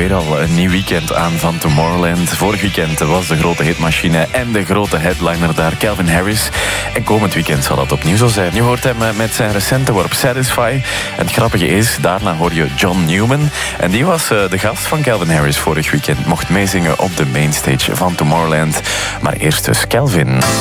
weer al een nieuw weekend aan van Tomorrowland. Vorig weekend was de grote hitmachine en de grote headliner daar, Calvin Harris. En komend weekend zal dat opnieuw zo zijn. Je hoort hem met zijn recente worp Satisfy. En het grappige is, daarna hoor je John Newman. En die was de gast van Calvin Harris vorig weekend. Mocht meezingen op de mainstage van Tomorrowland. Maar eerst dus Calvin.